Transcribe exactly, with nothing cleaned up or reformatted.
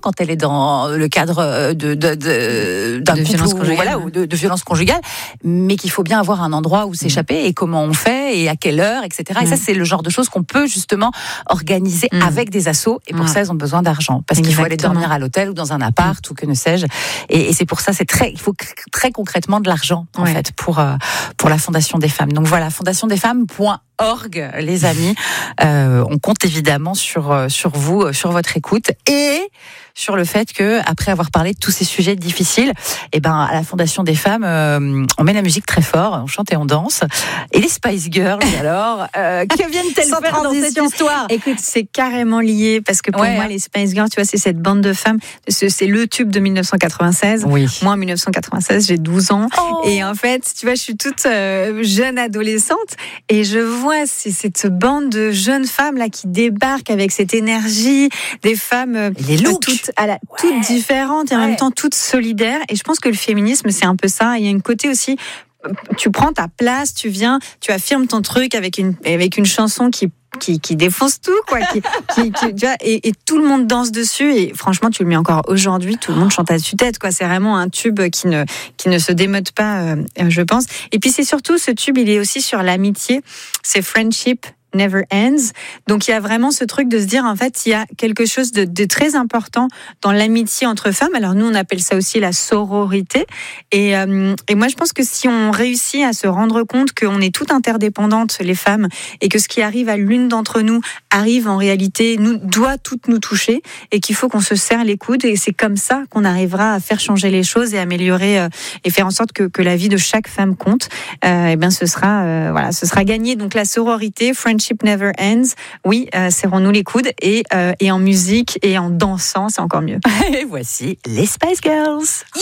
quand elle est dans le cadre de, de, de d'un de couple violence ou, conjugale, voilà, ou de, de violence conjugale, mais qu'il faut bien avoir un endroit où s'échapper et comment on fait et à quelle heure, et cetera. Et Mmh. ça, c'est le genre de choses qu'on peut justement organiser Mmh. avec des assos. Et pour Ouais. ça, elles ont besoin d'argent parce qu'il faut aller Exactement. dormir à l'hôtel ou dans un appart ou que ne sais-je. Et, et c'est pour ça, c'est très, il faut très concrètement de l'argent en Ouais. fait pour euh, pour la Fondation des femmes. Donc voilà, fondation des femmes point org, les amis. Euh, on compte évidemment sur sur vous, sur votre écoute et sur le fait que après avoir parlé de tous ces sujets difficiles, et ben à la Fondation des femmes, euh, on met la musique très fort, on chante et on danse. Et les Spice Girls, alors, euh, que viennent-elles Sans faire transition. dans cette histoire? Écoute, c'est carrément lié parce que pour Ouais, moi, hein. les Spice Girls, tu vois, c'est cette bande de femmes. C'est c'est le tube de mille neuf cent quatre-vingt-seize. Oui. Moi, en mille neuf cent quatre-vingt-seize, j'ai douze ans. Oh. Et en fait, tu vois, je suis toute euh, jeune adolescente et je vois c'est cette bande de jeunes femmes là qui débarquent avec cette énergie, des femmes euh, Et les looks. toutes, à la, Ouais. toutes différentes et en Ouais. même temps toutes solidaires. Et je pense que le féminisme, c'est un peu ça. Il y a une côté aussi, tu prends ta place, tu viens, tu affirmes ton truc avec une, avec une chanson qui Qui, qui défonce tout, quoi. Qui, qui, qui, tu vois, et, et tout le monde danse dessus. Et franchement, tu le mets encore aujourd'hui, tout le monde chante à tue-tête, quoi. C'est vraiment un tube qui ne, qui ne se démode pas, euh, je pense. Et puis c'est surtout, ce tube, il est aussi sur l'amitié. C'est Friendship Never Ends. Donc il y a vraiment ce truc de se dire, en fait, il y a quelque chose de, de très important dans l'amitié entre femmes. Alors nous, on appelle ça aussi la sororité. Et, euh, et moi, je pense que si on réussit à se rendre compte qu'on est toutes interdépendantes, les femmes, et que ce qui arrive à l'une d'entre nous arrive en réalité, nous, doit toutes nous toucher, et qu'il faut qu'on se serre les coudes. Et c'est comme ça qu'on arrivera à faire changer les choses et améliorer euh, et faire en sorte que, que la vie de chaque femme compte. Euh, et bien, ce sera, euh, voilà, ce sera gagné. Donc la sororité, Friendship Never Ends. Oui, euh, serrons-nous les coudes et, euh, et en musique et en dansant, c'est encore mieux. Et voici les Spice Girls.